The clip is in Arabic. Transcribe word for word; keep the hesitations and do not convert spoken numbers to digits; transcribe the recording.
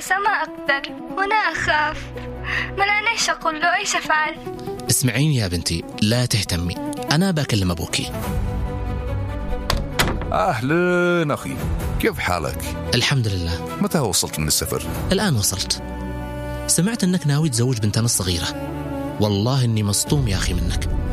بس ما أقدر، وأنا أخاف. ما أنا إيش أقول له؟ إيش أفعل؟ اسمعيني يا بنتي، لا تهتمي، أنا بكلم أبوكي. أهلا أخي، كيف حالك؟ الحمد لله. متى وصلت من السفر؟ الآن وصلت. سمعت أنك ناوي تزوج بنتنا الصغيرة، والله إني مصدوم يا أخي منك.